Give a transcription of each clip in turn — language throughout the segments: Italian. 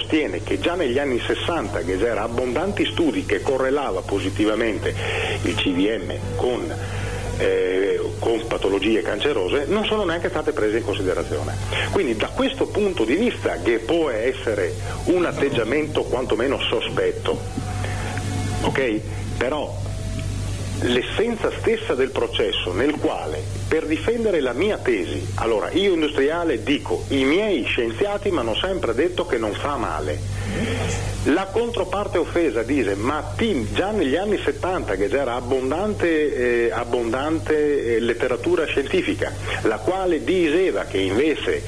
sostiene che già negli anni 60 che c'era abbondanti studi che correlava positivamente il CVM con patologie cancerose, non sono neanche state prese in considerazione. Quindi da questo punto di vista, che può essere un atteggiamento quantomeno sospetto, ok? Però l'essenza stessa del processo nel quale, per difendere la mia tesi, allora io industriale dico i miei scienziati mi hanno sempre detto che non fa male, la controparte offesa dice ma già negli anni 70 che c'era abbondante letteratura scientifica la quale diceva che invece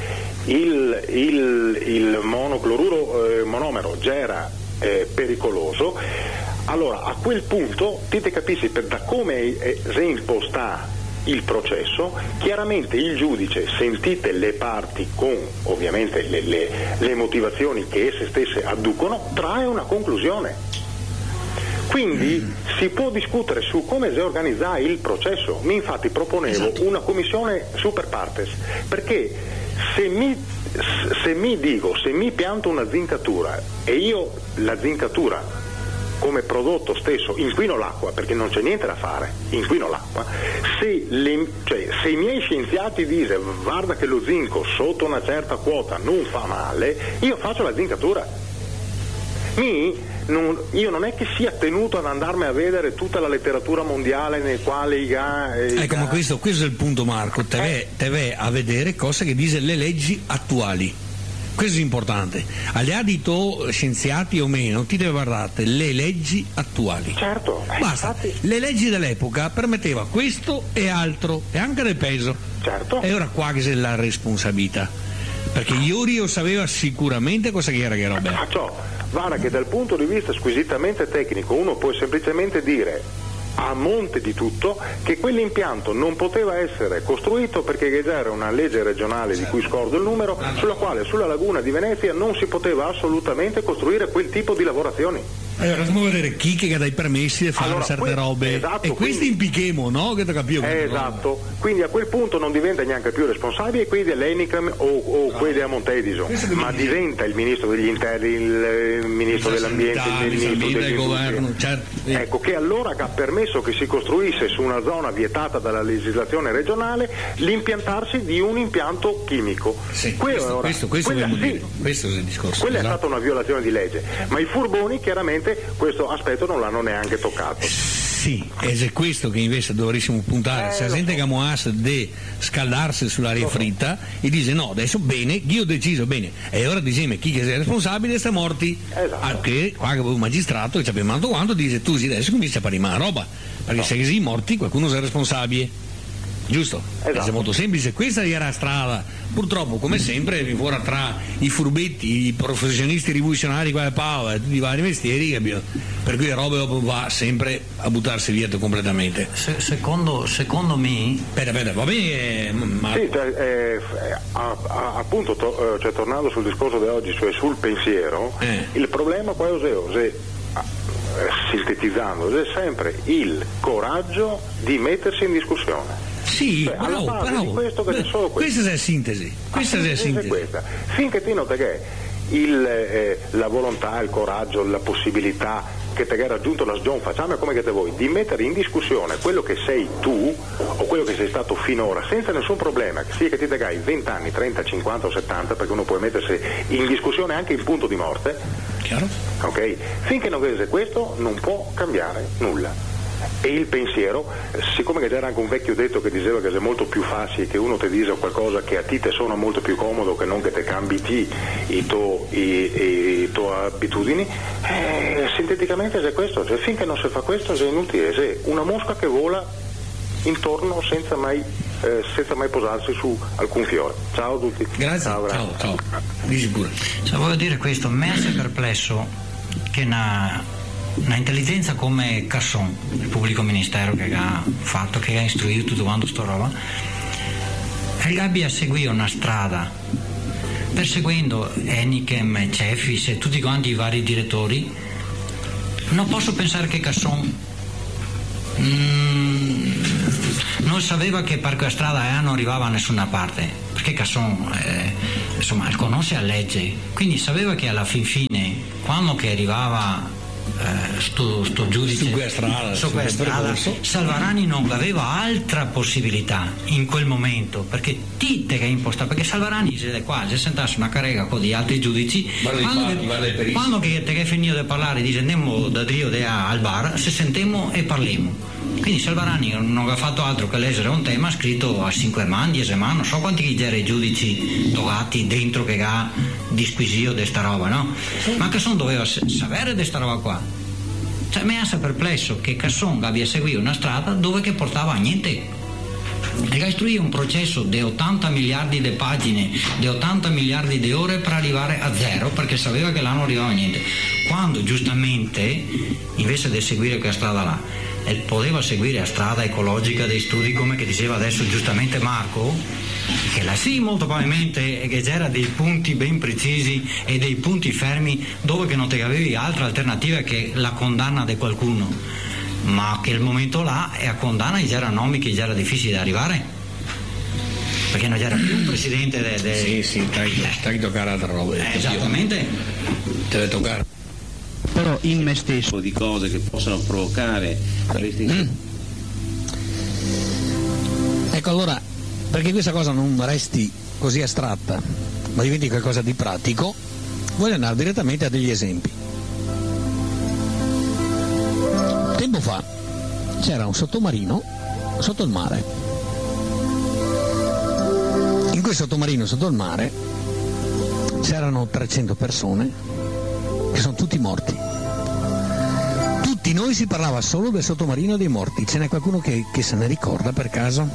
il monocloruro monomero già era pericoloso. Allora a quel punto ti capisci da come si imposta il processo, chiaramente il giudice, sentite le parti con ovviamente le motivazioni che esse stesse adducono, trae una conclusione. Quindi si può discutere su come si organizza il processo. Infatti proponevo una commissione super partes, perché se mi pianto una zincatura e io la zincatura come prodotto stesso inquino l'acqua, perché non c'è niente da fare, inquino l'acqua, se i miei scienziati dicono guarda che lo zinco sotto una certa quota non fa male, io faccio la zincatura. Io non è che sia tenuto ad andarmi a vedere tutta la letteratura mondiale nel quale ma questo è il punto, Marco, te vai a vedere cosa che dice le leggi attuali. Questo è importante, al di là di scienziati o meno, ti deve guardare le leggi attuali. Certo. Basta, infatti. Le leggi dell'epoca permetteva questo e altro, e anche del peso. Certo. E ora qua che c'è la responsabilità, perché io sapeva sicuramente cosa che era che roba. Guarda che dal punto di vista squisitamente tecnico uno può semplicemente dire a monte di tutto che quell'impianto non poteva essere costruito perché c'era una legge regionale di cui scordo il numero, sulla quale sulla laguna di Venezia non si poteva assolutamente costruire quel tipo di lavorazioni. Allora, andiamo a vedere chi che dà i permessi di fare certe robe. Esatto, e questi impichiamo, no? Che ti capivo. Esatto, quindi a quel punto non diventa neanche più responsabile quelli dell'Enicam o quelli a Montedison, ma diventa il ministro degli interni, il ministro dell'ambiente, il ministro del governo. Certo. Ecco, che allora ha permesso che si costruisse su una zona vietata dalla legislazione regionale l'impiantarsi di un impianto chimico. Sì, questo è il discorso. Quella è stata una violazione di legge, ma i furboni chiaramente questo aspetto non l'hanno neanche toccato. Sì, ed è questo che invece dovremmo puntare. Se la gente che amoasse di scaldarsi sull'aria fritta e dice no, adesso bene, io ho deciso bene, e ora diciamo chi che è responsabile sta morti. Esatto. Che qua che un magistrato che ci abbiamo mandato quando dice tu adesso comincia a fare la roba, perché se sei morti qualcuno è responsabile. Giusto? Esatto. È molto semplice, questa era la strada. Purtroppo, come sempre, vi fuori tra i furbetti, i professionisti rivoluzionari qua a Paolo e tutti i vari mestieri, per cui la roba va sempre a buttarsi via completamente. Secondo me. Aspetta, va bene. Sì, appunto, tornando sul discorso di oggi, cioè sul pensiero, il problema qua è sintetizzando, è sempre il coraggio di mettersi in discussione. Sì, bravo. Questo che solo questa è la sintesi. Questa è la sintesi. Finché ti nota che la volontà, il coraggio, la possibilità che ti hai raggiunto la sgion, facciamo come che te vuoi, di mettere in discussione quello che sei tu o quello che sei stato finora senza nessun problema, sia che ti dai 20 anni, 30, 50 o 70, perché uno può mettersi in discussione anche in punto di morte. Chiaro? Ok? Finché non vede questo non può cambiare nulla. E il pensiero, siccome che c'era anche un vecchio detto che diceva che è molto più facile che uno ti dica qualcosa che a ti te suona molto più comodo che non che te cambi i tue abitudini, sinteticamente è questo, cioè, finché non si fa questo è inutile, è una mosca che vola intorno senza mai posarsi su alcun fiore. Ciao a tutti. Grazie. Ciao. Di sicuro. Voglio dire questo, me è perplesso che una intelligenza come Casson, il pubblico ministero che ha fatto, che ha istruito tutto quanto sto roba, e abbia seguito una strada perseguendo Enichem, Cefis e tutti quanti i vari direttori. Non posso pensare che Casson non sapeva che per quella strada non arrivava a nessuna parte, perché Casson insomma conosce la legge, quindi sapeva che alla fine quando che arrivava sto giudice su quella strada, Salvarani non aveva altra possibilità in quel momento, perché Titte che è impostato, perché Salvarani è qua, se sentasse una carrega con gli altri giudici, quando che è finito di parlare dice andiamo da Drio al bar, se sentiamo e parliamo. Quindi Salvarani non ha fatto altro che leggere un tema scritto a 5 mani, 10 mani, non so quanti erano i giudici togati dentro che ha disquisito di sta roba, no? Ma Casson doveva sapere di sta roba qua. Cioè mi ha perplesso che Casson abbia seguito una strada dove che portava a niente. E ha istruito un processo di 80 miliardi di pagine, di 80 miliardi di ore per arrivare a zero, perché sapeva che là non arrivava a niente. Quando giustamente, invece di seguire quella strada là, poteva seguire la strada ecologica dei studi, come che diceva adesso giustamente Marco, che là sì molto probabilmente che c'era dei punti ben precisi e dei punti fermi dove che non te avevi altra alternativa che la condanna di qualcuno, ma che il momento là e a condanna c'era nomi che era difficile da arrivare, perché non c'era più un presidente sì, stai toccare altre robe, esattamente, deve toccare. Però in me stesso di cose che possono provocare Ecco, allora, perché questa cosa non resti così astratta ma diventi qualcosa di pratico, voglio andare direttamente a degli esempi. Tempo fa c'era un sottomarino sotto il mare. In quel sottomarino sotto il mare c'erano 300 persone che sono tutti morti. Tutti noi si parlava solo del sottomarino dei morti. Ce n'è qualcuno che se ne ricorda per caso?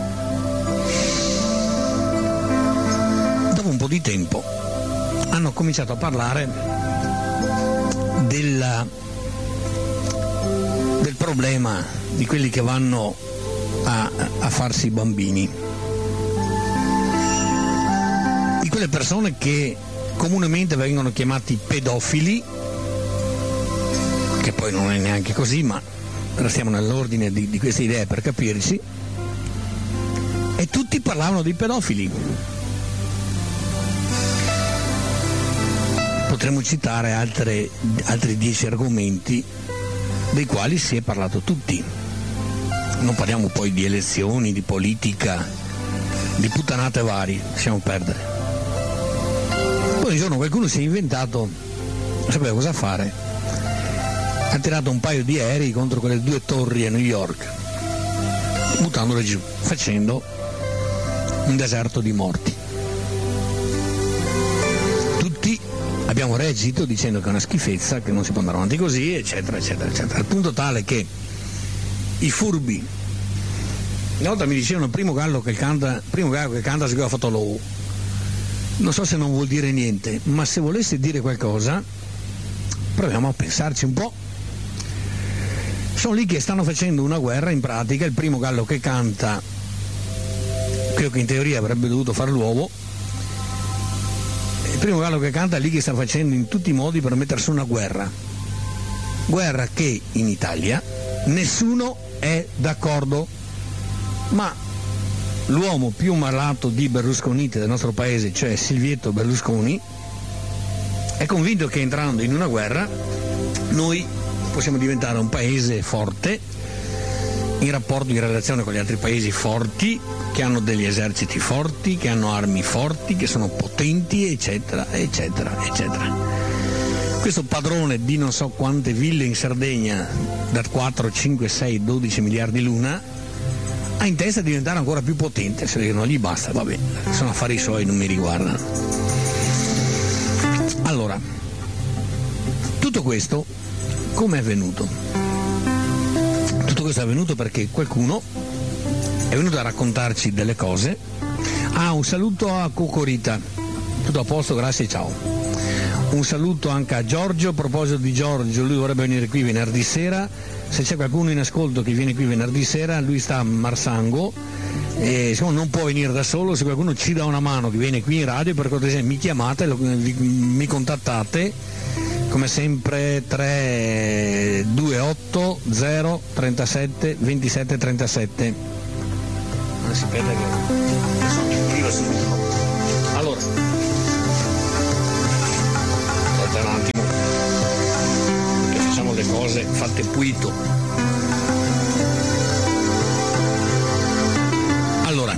Dopo un po' di tempo hanno cominciato a parlare del problema di quelli che vanno a farsi i bambini, di quelle persone che comunemente vengono chiamati pedofili, che poi non è neanche così, ma restiamo nell'ordine di queste idee per capirci, e tutti parlavano di pedofili. Potremmo citare altri 10 argomenti dei quali si è parlato tutti. Non parliamo poi di elezioni, di politica, di puttanate varie, lasciamo perdere. Poi un giorno qualcuno si è inventato, non sapeva cosa fare, ha tirato un paio di aerei contro quelle 2 torri a New York, buttandole giù, facendo un deserto di morti. Tutti abbiamo reagito dicendo che è una schifezza, che non si può andare avanti così, eccetera, eccetera, eccetera. Al punto tale che i furbi, una volta mi dicevano il primo gallo che canta si aveva fatto l'ou. Non so se non vuol dire niente, ma se volesse dire qualcosa, proviamo a pensarci un po'. Sono lì che stanno facendo una guerra, in pratica il primo gallo che canta, quello che in teoria avrebbe dovuto fare l'uovo, il primo gallo che canta è lì che sta facendo in tutti i modi per mettersi una guerra che in Italia nessuno è d'accordo, ma l'uomo più malato di Berlusconite del nostro paese, cioè Silvietto Berlusconi, è convinto che entrando in una guerra noi possiamo diventare un paese forte, in rapporto, in relazione con gli altri paesi forti, che hanno degli eserciti forti, che hanno armi forti, che sono potenti, eccetera, eccetera, eccetera. Questo padrone di non so quante ville in Sardegna, da 4, 5, 6, 12 miliardi l'una, ha in testa di diventare ancora più potente, se non gli basta, vabbè, sono affari suoi, non mi riguardano. Allora, tutto questo come è avvenuto? Tutto questo è avvenuto perché qualcuno è venuto a raccontarci delle cose. Un saluto a Cocorita, tutto a posto, grazie, ciao. Un saluto anche a Giorgio. A proposito di Giorgio, lui vorrebbe venire qui venerdì sera. Se c'è qualcuno in ascolto che viene qui venerdì sera, lui sta a Marsango e non può venire da solo. Se qualcuno ci dà una mano che viene qui in radio, per cortesia mi chiamate, mi contattate, come sempre 328 0 37 27 37. Non si perde che sono subito. Allora, fatte pulito. Allora,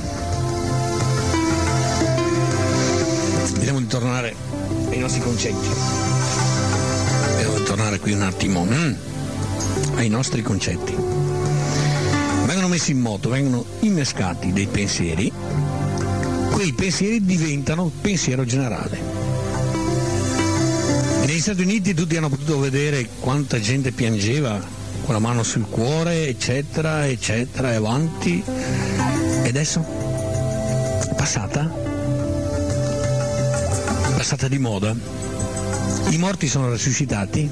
vediamo di tornare ai nostri concetti. Vediamo di tornare qui un attimo ai nostri concetti. Vengono messi in moto, vengono innescati dei pensieri, quei pensieri diventano pensiero generale. Negli Stati Uniti tutti hanno potuto vedere quanta gente piangeva con la mano sul cuore, eccetera, eccetera, e avanti. E adesso? Passata di moda. I morti sono risuscitati.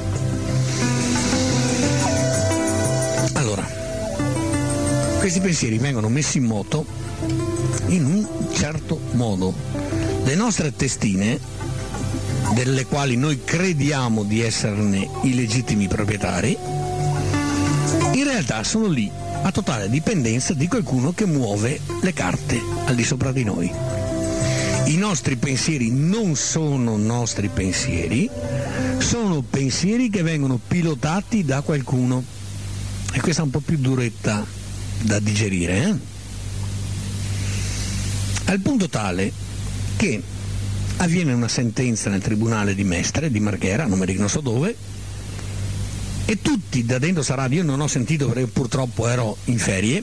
Allora, questi pensieri vengono messi in moto in un certo modo. Le nostre testine, delle quali noi crediamo di esserne i legittimi proprietari, in realtà sono lì a totale dipendenza di qualcuno che muove le carte al di sopra di noi. I nostri pensieri non sono nostri pensieri, sono pensieri che vengono pilotati da qualcuno. E questa è un po' più duretta da digerire, al punto tale che avviene una sentenza nel tribunale di Mestre, di Marghera, non so dove, e tutti da dentro sta radio, io non ho sentito perché purtroppo ero in ferie,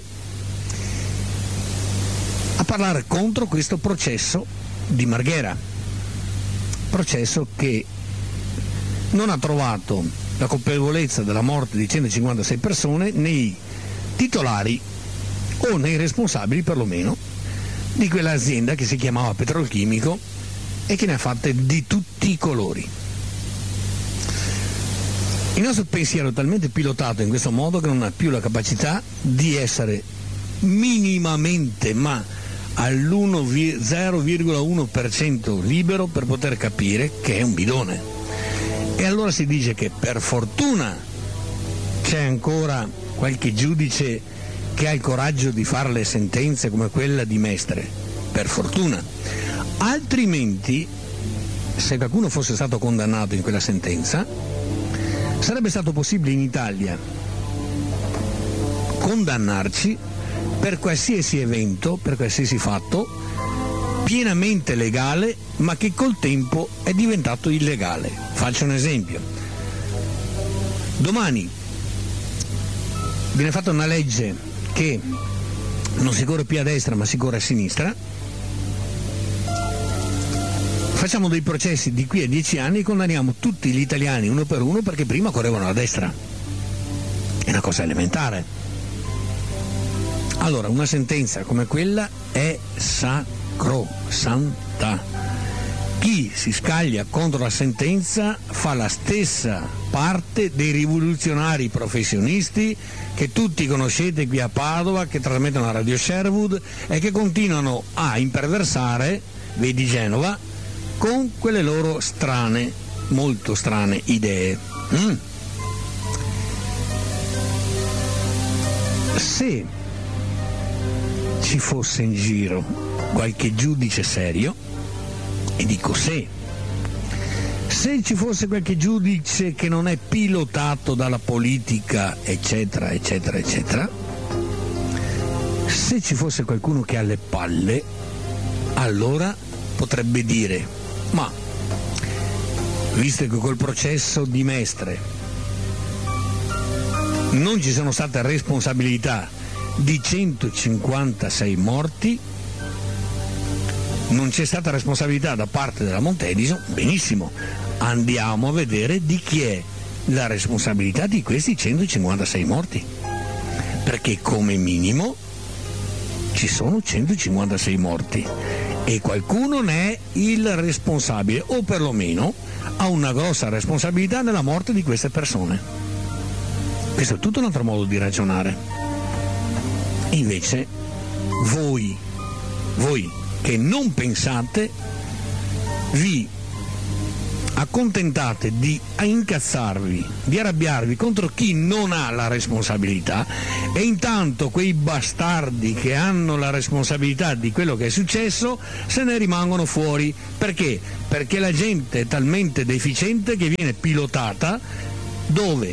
a parlare contro questo processo di Marghera, processo che non ha trovato la colpevolezza della morte di 156 persone nei titolari o nei responsabili perlomeno di quell'azienda che si chiamava Petrolchimico e che ne ha fatte di tutti i colori. Il nostro pensiero è talmente pilotato in questo modo che non ha più la capacità di essere minimamente, ma all'0,1% libero per poter capire che è un bidone. E allora si dice che per fortuna c'è ancora qualche giudice che ha il coraggio di fare le sentenze come quella di Mestre, per fortuna. Altrimenti, se qualcuno fosse stato condannato in quella sentenza, sarebbe stato possibile in Italia condannarci per qualsiasi evento, per qualsiasi fatto, pienamente legale, ma che col tempo è diventato illegale. Faccio un esempio. Domani viene fatta una legge che non si corre più a destra ma si corre a sinistra. Facciamo dei processi di qui a 10 anni e condanniamo tutti gli italiani uno per uno perché prima correvano a destra. È una cosa elementare. Allora, una sentenza come quella è sacrosanta. Chi si scaglia contro la sentenza fa la stessa parte dei rivoluzionari professionisti che tutti conoscete qui a Padova, che trasmettono a Radio Sherwood e che continuano a imperversare, vedi Genova, con quelle loro strane, molto strane idee. Se ci fosse in giro qualche giudice serio, e dico se ci fosse qualche giudice che non è pilotato dalla politica, eccetera, eccetera, eccetera, se ci fosse qualcuno che ha le palle, allora potrebbe dire: ma visto che col processo di Mestre non ci sono state responsabilità di 156 morti, non c'è stata responsabilità da parte della Montedison, benissimo, andiamo a vedere di chi è la responsabilità di questi 156 morti, perché come minimo ci sono 156 morti e qualcuno ne è il responsabile, o perlomeno ha una grossa responsabilità nella morte di queste persone. Questo è tutto un altro modo di ragionare. Invece voi che non pensate, vi accontentate di incazzarvi, di arrabbiarvi contro chi non ha la responsabilità, e intanto quei bastardi che hanno la responsabilità di quello che è successo se ne rimangono fuori. Perché? Perché la gente è talmente deficiente che viene pilotata dove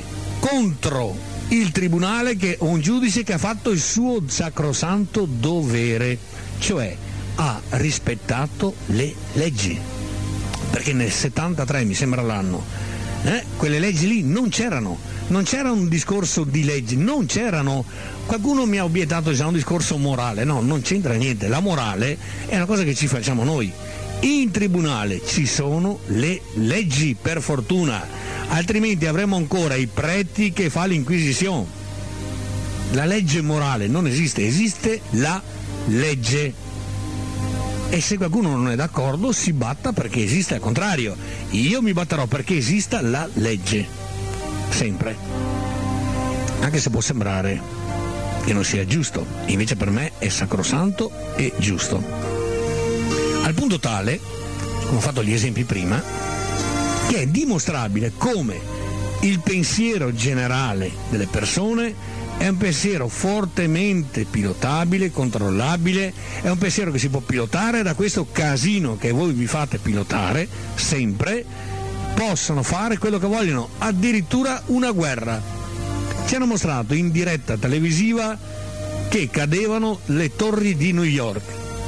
contro il tribunale, che un giudice che ha fatto il suo sacrosanto dovere, cioè ha rispettato le leggi, perché nel 73 mi sembra l'anno, quelle leggi lì non c'erano, non c'era un discorso di leggi, non c'erano. Qualcuno mi ha obiettato che c'è un discorso morale, no, non c'entra niente, la morale è una cosa che ci facciamo noi. In tribunale ci sono le leggi, per fortuna, altrimenti avremo ancora i preti che fa l'inquisizione. La legge morale non esiste, esiste la legge. E se qualcuno non è d'accordo si batta perché esiste al contrario. Io mi batterò perché esista la legge, sempre, anche se può sembrare che non sia giusto, invece per me è sacrosanto e giusto, al punto tale, come ho fatto gli esempi prima, che è dimostrabile come il pensiero generale delle persone è un pensiero fortemente pilotabile, controllabile, è un pensiero che si può pilotare da questo casino che voi vi fate pilotare sempre. Possono fare quello che vogliono, addirittura una guerra. Ci hanno mostrato in diretta televisiva che cadevano le torri di New York,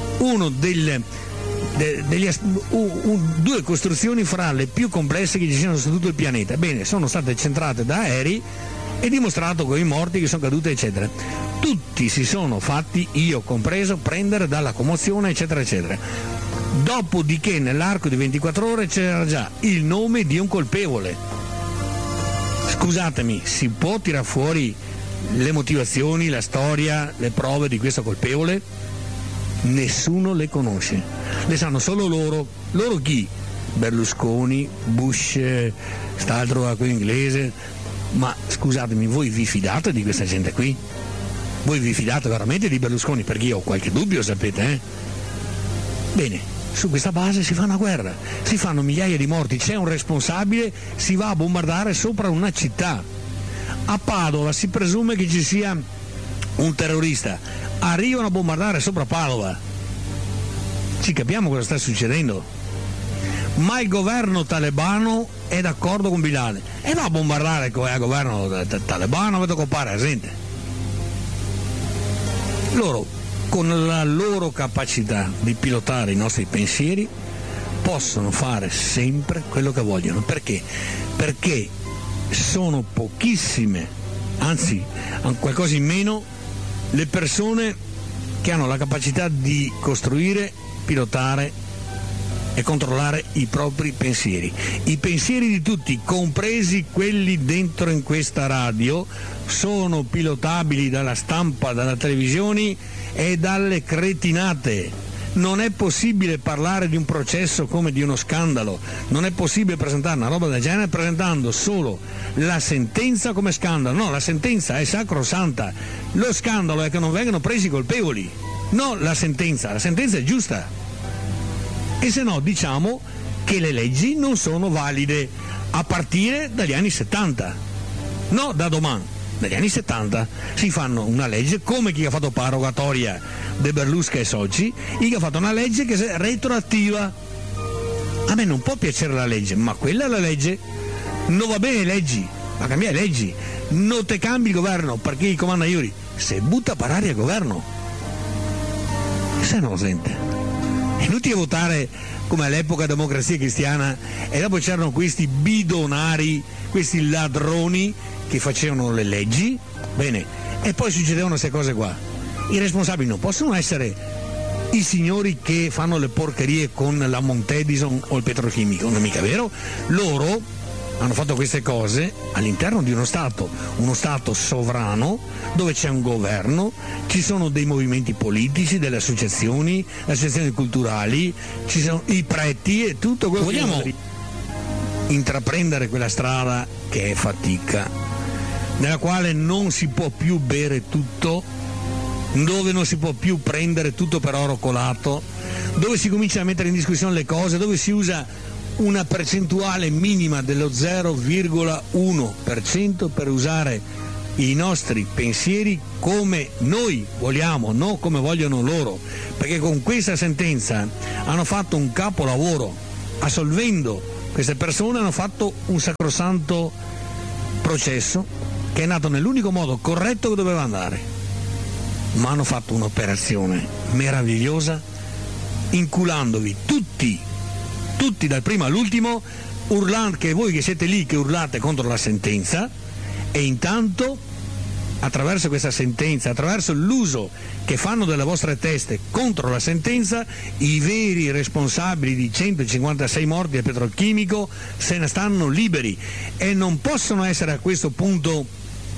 due costruzioni fra le più complesse che ci siano su tutto il pianeta. Bene, sono state centrate da aerei e dimostrato con i morti che sono cadute, eccetera. Tutti si sono fatti, io compreso, prendere dalla commozione, eccetera, eccetera. Dopodiché nell'arco di 24 ore c'era già il nome di un colpevole. Scusatemi, si può tirare fuori le motivazioni, la storia, le prove di questo colpevole? Nessuno le conosce, le sanno solo loro. Loro chi? Berlusconi, Bush, st'altro quello inglese. Ma scusatemi, voi vi fidate di questa gente qui? Voi vi fidate veramente di Berlusconi? Perché io ho qualche dubbio, sapete, Bene, su questa base si fa una guerra, si fanno migliaia di morti, c'è un responsabile, si va a bombardare sopra una città. A Padova si presume che ci sia un terrorista, arrivano a bombardare sopra Padova. Ci capiamo cosa sta succedendo? Ma il governo talebano è d'accordo con Bilal e va a bombardare il governo talebano, vedo compare la gente. Loro, con la loro capacità di pilotare i nostri pensieri, possono fare sempre quello che vogliono. Perché? Perché sono pochissime, anzi qualcosa in meno, le persone che hanno la capacità di costruire, pilotare e controllare i propri pensieri. I pensieri di tutti, compresi quelli dentro in questa radio, sono pilotabili dalla stampa, dalle televisioni e dalle cretinate. Non è possibile parlare di un processo come di uno scandalo, non è possibile presentare una roba del genere presentando solo la sentenza come scandalo. No, la sentenza è sacrosanta, lo scandalo è che non vengano presi i colpevoli, no la sentenza è giusta. E se no diciamo che le leggi non sono valide a partire dagli anni 70, no da domani, dagli anni 70 si fanno una legge come chi ha fatto parogatoria de Berlusconi e Soci, chi ha fatto una legge che è retroattiva. A me non può piacere la legge, ma quella è la legge, non va bene le leggi, ma cambiare le leggi, non te cambi il governo perché comanda Iuri, se butta per aria il governo, se no sente. È inutile votare come all'epoca Democrazia Cristiana e dopo c'erano questi bidonari, questi ladroni che facevano le leggi, bene, e poi succedevano queste cose qua. I responsabili non possono essere i signori che fanno le porcherie con la Montedison o il petrolchimico, non è mica vero. Loro hanno fatto queste cose all'interno di uno Stato sovrano, dove c'è un governo, ci sono dei movimenti politici, delle associazioni culturali, ci sono i preti e tutto quello che vogliamo intraprendere quella strada che è fatica, nella quale non si può più bere tutto, dove non si può più prendere tutto per oro colato, dove si comincia a mettere in discussione le cose, dove si usa una percentuale minima dello 0,1% per usare i nostri pensieri come noi vogliamo, non come vogliono loro, perché con questa sentenza hanno fatto un capolavoro, assolvendo queste persone hanno fatto un sacrosanto processo che è nato nell'unico modo corretto che doveva andare, ma hanno fatto un'operazione meravigliosa inculandovi tutti dal primo all'ultimo, urlando, che voi che siete lì che urlate contro la sentenza, e intanto attraverso questa sentenza, attraverso l'uso che fanno delle vostre teste contro la sentenza, i veri responsabili di 156 morti del petrolchimico se ne stanno liberi e non possono essere a questo punto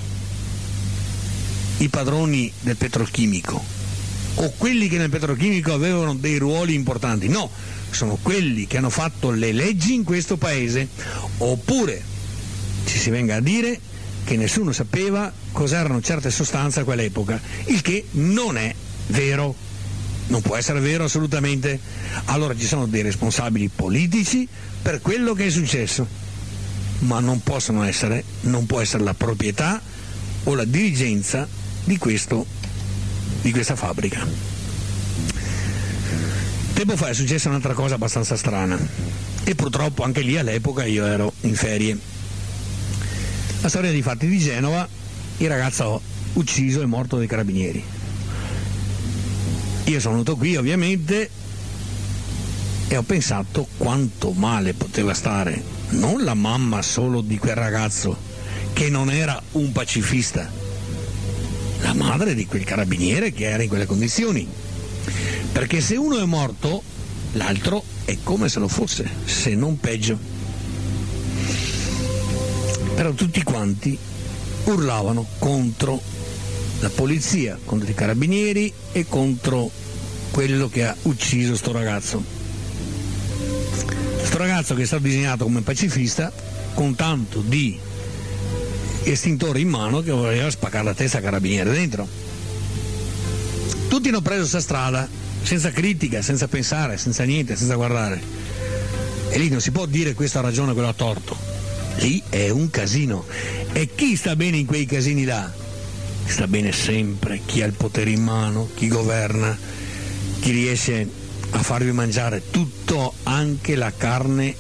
i padroni del petrolchimico o quelli che nel petrolchimico avevano dei ruoli importanti, no, sono quelli che hanno fatto le leggi in questo paese, oppure ci si venga a dire che nessuno sapeva cos'erano certe sostanze a quell'epoca, il che non è vero, non può essere vero assolutamente. Allora ci sono dei responsabili politici per quello che è successo, ma non può essere la proprietà o la dirigenza di questa fabbrica. Tempo fa è successa un'altra cosa abbastanza strana e purtroppo anche lì all'epoca io ero in ferie. La storia dei fatti di Genova, il ragazzo ucciso e morto dai carabinieri. Io sono venuto qui ovviamente e ho pensato quanto male poteva stare non la mamma solo di quel ragazzo che non era un pacifista, la madre di quel carabiniere che era in quelle condizioni, perché se uno è morto l'altro è come se lo fosse, se non peggio. Però tutti quanti urlavano contro la polizia, contro i carabinieri e contro quello che ha ucciso sto ragazzo. Sto ragazzo che è stato disegnato come pacifista, con tanto di estintore in mano che voleva spaccare la testa a carabiniere dentro. Tutti hanno preso questa strada, senza critica, senza pensare, senza niente, senza guardare. E lì non si può dire questo ha ragione, quello ha torto. Lì è un casino. E chi sta bene in quei casini là? Sta bene sempre chi ha il potere in mano, chi governa, chi riesce a farvi mangiare tutto, anche la carne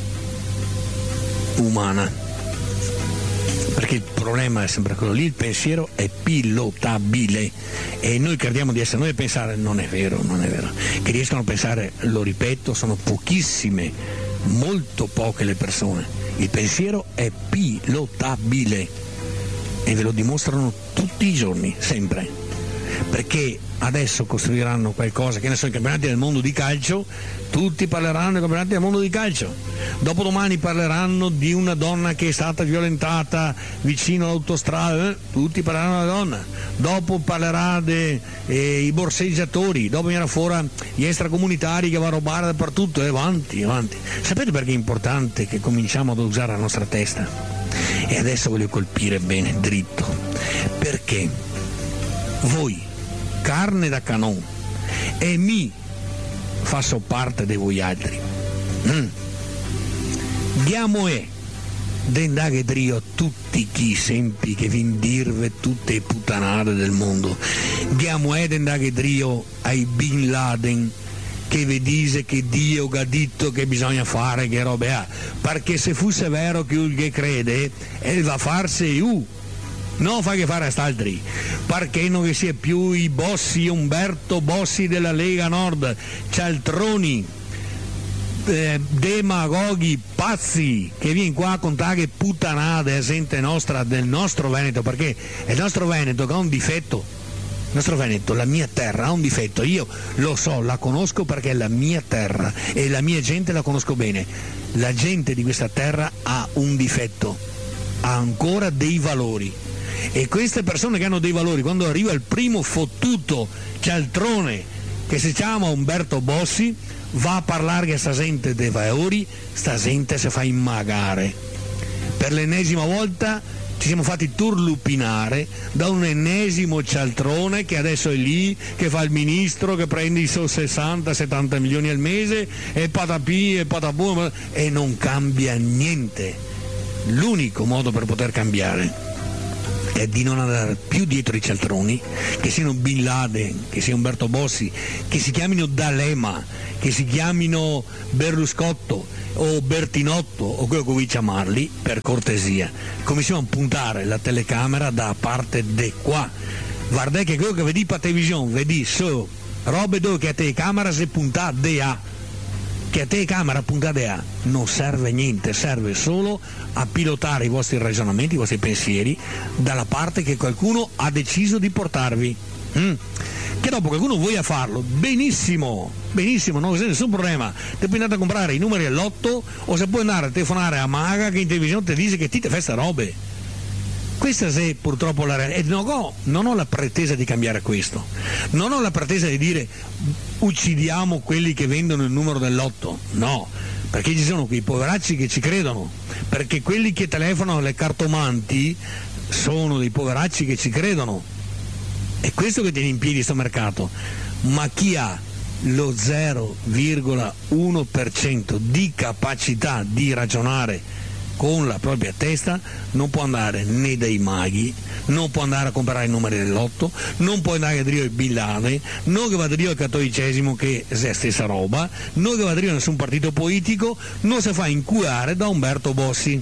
umana. Perché il problema è sempre quello lì, il pensiero è pilotabile e noi crediamo di essere noi a pensare, non è vero. Che riescono a pensare, lo ripeto, sono pochissime, molto poche le persone. Il pensiero è pilotabile e ve lo dimostrano tutti i giorni, sempre, perché adesso costruiranno qualcosa, che ne so, i campionati del mondo di calcio, tutti parleranno dei campionati del mondo di calcio, dopodomani parleranno di una donna che è stata violentata vicino all'autostrada, tutti parleranno della donna, dopo parlerà dei borseggiatori, dopo verrà fuori gli extracomunitari che va a rubare dappertutto, e avanti. Sapete perché è importante che cominciamo ad usare la nostra testa? E adesso voglio colpire bene, dritto, perché voi, carne da canon, e mi faccio parte di voi altri. Diamo d'indaghe drio tutti chi sempi che vin dirve tutte le puttanate del mondo. Diamo d'indaghe drio ai Bin Laden che vi dice che Dio ha detto che bisogna fare che robe ha, perché se fosse vero che lui crede va a farsi non fa che fare a st'altri, perché non vi sia più i Bossi, Umberto Bossi della Lega Nord, cialtroni, demagoghi pazzi che viene qua a contare che puttanate gente nostra del nostro Veneto, perché è il nostro Veneto che ha un difetto. Il nostro Veneto, la mia terra, ha un difetto, io lo so, la conosco perché è la mia terra e la mia gente la conosco bene. La gente di questa terra ha un difetto, ha ancora dei valori. E queste persone che hanno dei valori, quando arriva il primo fottuto cialtrone che si chiama Umberto Bossi, va a parlare che sta gente dei valori, sta gente si fa immagare. Per l'ennesima volta ci siamo fatti turlupinare da un ennesimo cialtrone che adesso è lì, che fa il ministro, che prende i suoi 60-70 milioni al mese e patapì e patapù e non cambia niente. L'unico modo per poter cambiare è di non andare più dietro i cialtroni, che siano Bin Laden, che sia Umberto Bossi, che si chiamino D'Alema, che si chiamino Berluscotto o Bertinotto o quello che vuoi chiamarli, per cortesia. Cominciamo a puntare la telecamera da parte di qua. Guarda che quello che vedi per televisione, vedi so robe dove che a telecamera si punta di A, che a telecamera punta di A non serve niente, serve solo a pilotare i vostri ragionamenti, i vostri pensieri dalla parte che qualcuno ha deciso di portarvi. Che dopo qualcuno voglia farlo, benissimo, non c'è nessun problema, ti puoi andare a comprare i numeri all'otto o se puoi andare a telefonare a Maga che in televisione ti dice che ti fai sta robe. Questa è purtroppo la realtà, e non ho la pretesa di cambiare questo, non ho la pretesa di dire uccidiamo quelli che vendono il numero dell'otto, no, perché ci sono quei poveracci che ci credono, perché quelli che telefonano alle cartomanti sono dei poveracci che ci credono, è questo che tiene in piedi questo mercato. Ma chi ha lo 0,1% di capacità di ragionare con la propria testa non può andare né dai maghi, non può andare a comprare i numeri dell'otto, non può andare a dire il Bin Laden, non che va a dire il cattolicesimo che è la stessa roba, non che va a dire nessun partito politico, non si fa inculare da Umberto Bossi.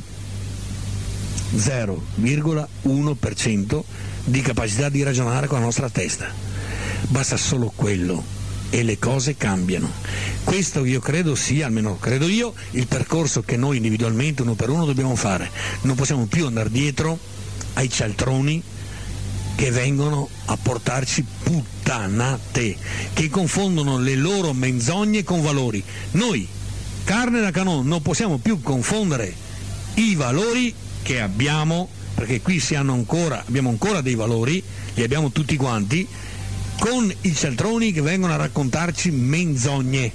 0,1% di capacità di ragionare con la nostra testa. Basta solo quello e le cose cambiano. Questo io credo sia, almeno credo io, il percorso che noi individualmente uno per uno dobbiamo fare. Non possiamo più andare dietro ai cialtroni che vengono a portarci puttanate, che confondono le loro menzogne con valori. Noi, carne da canone, non possiamo più confondere i valori che abbiamo, perché qui abbiamo ancora dei valori, li abbiamo tutti quanti, con i cialtroni che vengono a raccontarci menzogne.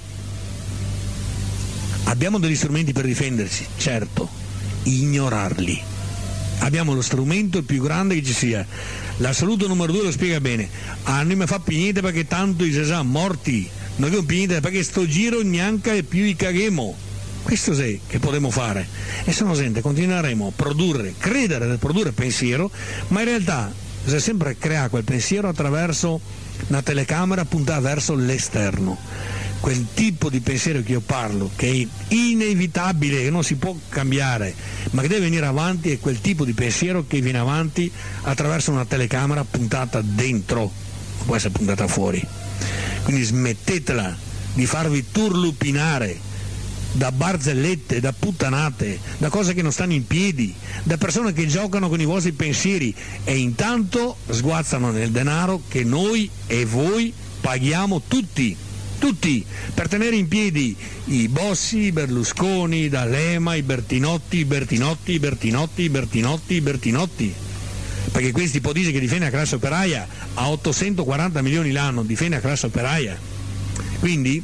Abbiamo degli strumenti per difenderci, certo, ignorarli. Abbiamo lo strumento più grande che ci sia. L'assoluto numero 2 lo spiega bene. Non mi fa più niente perché tanto i già morti, non abbiamo più niente perché sto giro neanche più i caghemo. Questo è che potremo fare. E se no gente continueremo a produrre, credere di produrre pensiero, ma in realtà si sempre crea quel pensiero attraverso una telecamera puntata verso l'esterno. Quel tipo di pensiero che io parlo, che è inevitabile, che non si può cambiare, ma che deve venire avanti, è quel tipo di pensiero che viene avanti attraverso una telecamera puntata dentro, non può essere puntata fuori. Quindi smettetela di farvi turlupinare da barzellette, da puttanate, da cose che non stanno in piedi, da persone che giocano con i vostri pensieri e intanto sguazzano nel denaro che noi e voi paghiamo tutti, per tenere in piedi i Bossi, i Berlusconi, i D'Alema, i Bertinotti, perché questi può dire che difende la classe operaia a 840 milioni l'anno, difende la classe operaia. Quindi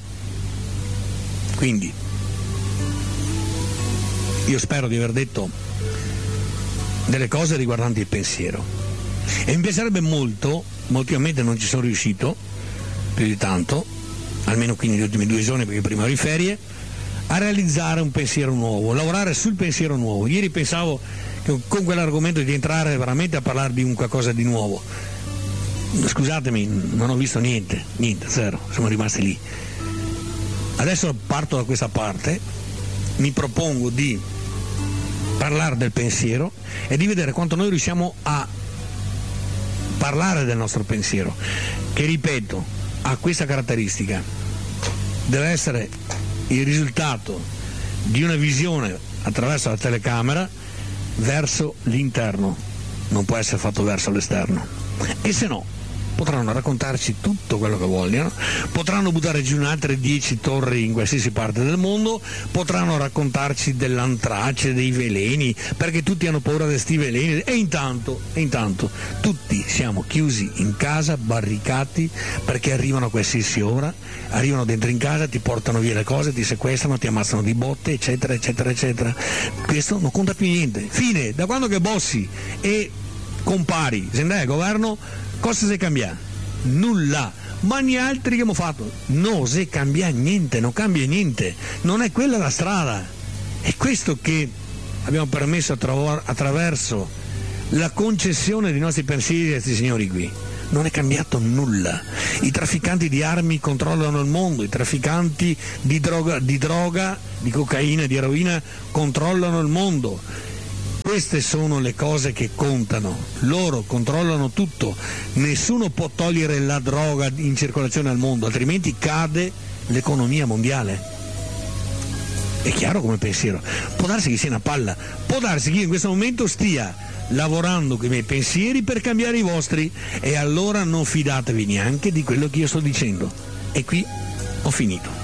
io spero di aver detto delle cose riguardanti il pensiero e mi piacerebbe molto, ma ultimamente non ci sono riuscito più di tanto, almeno qui negli ultimi 2 giorni perché prima ero in ferie, a realizzare un pensiero nuovo, lavorare sul pensiero nuovo. Ieri pensavo che con quell'argomento di entrare veramente a parlare di un qualcosa di nuovo. Scusatemi, non ho visto niente, zero, siamo rimasti lì. Adesso parto da questa parte, mi propongo di parlare del pensiero e di vedere quanto noi riusciamo a parlare del nostro pensiero, che ripeto ha questa caratteristica: deve essere il risultato di una visione attraverso la telecamera verso l'interno, non può essere fatto verso l'esterno, e se no potranno raccontarci tutto quello che vogliono, potranno buttare giù altre 10 torri in qualsiasi parte del mondo, potranno raccontarci dell'antrace, dei veleni, perché tutti hanno paura di questi veleni, e intanto tutti siamo chiusi in casa, barricati, perché arrivano a qualsiasi ora, arrivano dentro in casa, ti portano via le cose, ti sequestrano, ti ammazzano di botte, eccetera. Questo non conta più niente. Fine, da quando che Bossi e compari se andai al governo, cosa si cambia? Nulla, ma gli altri che abbiamo fatto non si cambia niente, non cambia niente, non è quella la strada. È questo che abbiamo permesso attraverso la concessione dei nostri pensieri a questi signori qui. Non è cambiato nulla. I trafficanti di armi controllano il mondo, i trafficanti di droga, di cocaina, di eroina controllano il mondo. Queste sono le cose che contano. Loro controllano tutto. Nessuno può togliere la droga in circolazione al mondo, altrimenti cade l'economia mondiale. È chiaro come pensiero. Può darsi che sia una palla, può darsi che io in questo momento stia lavorando con i miei pensieri per cambiare i vostri, e allora non fidatevi neanche di quello che io sto dicendo. E qui ho finito.